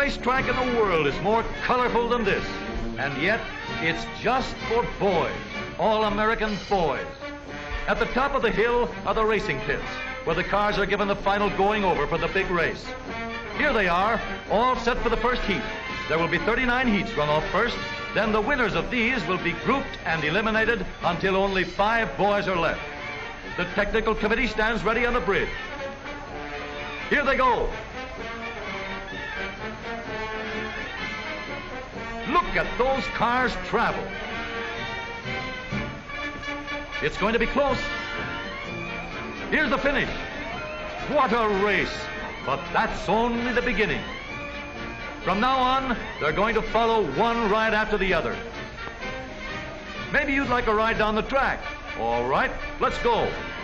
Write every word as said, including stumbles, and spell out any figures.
racetrack in the world is more colorful than this. And yet, it's just for boys, all American boys. At the top of the hill are the racing pits, where the cars are given the final going over for the big race. Here they are, all set for the first heat. There will be thirty-nine heats run off first. Then the winners of these will be grouped and eliminated until only five boys are left. The technical committee stands ready on the bridge. Here they go. Look at those cars travel. It's going to be close. Here's the finish. What a race. But that's only the beginning. From now on, they're going to follow one ride after the other. Maybe you'd like a ride down the track. All right, let's go.